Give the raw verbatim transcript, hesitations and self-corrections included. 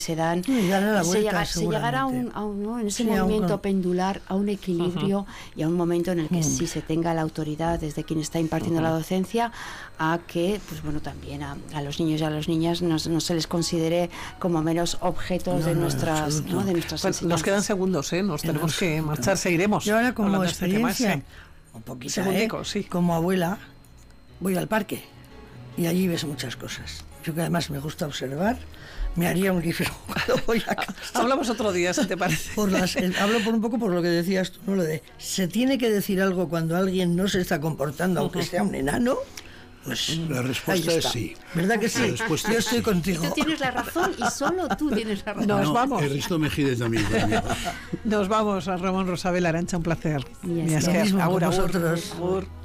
se dan, sí, la vuelta, se, llega, se llegará a un, a un ¿no? en ese sí, movimiento un... pendular, a un equilibrio uh-huh. y a un momento en el que uh-huh. sí se tenga la autoridad desde quien está impartiendo uh-huh. la docencia a que, pues bueno, también a, a los niños y a las niñas no, no se les considere como meros objetos no, de, no, nuestras, ¿no? de nuestras pues nos quedan segundos, ¿eh? Nos tenemos que marchar, seguiremos. Yo ahora como experiencia, este un poquito, ¿eh? sí. como abuela, voy al parque y allí ves muchas cosas. Yo que además me gusta observar, me haría un libro cuando voy a casa. Hablamos otro día, si te parece. Por las, eh, hablo por un poco por lo que decías tú, ¿no? Lo de, se tiene que decir algo cuando alguien no se está comportando, aunque sea un enano. Pues la respuesta es sí. ¿Verdad que sí? Yo estoy sí. contigo. Tú tienes la razón y solo tú tienes la razón. Nos no, vamos. Ernesto Mejide también. también. Nos vamos a Ramón Rosabel Arantxa, un placer. Yes, yes. Lo mismo con vosotros. Agur.